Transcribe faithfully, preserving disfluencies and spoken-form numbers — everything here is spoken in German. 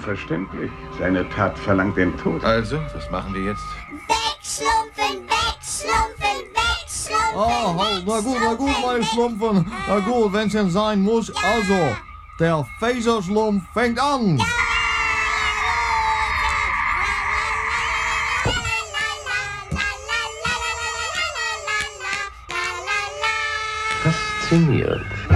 unverständlich. Seine Tat verlangt den Tod. Also, was machen wir jetzt? Wegschlumpfen, wegschlumpfen, wegschlumpfen. Ah, halt, na gut, na gut, meine Schlumpfen. Na gut, wenn's denn sein muss. Also, der Phaserschlumpf fängt an. Faszinierend.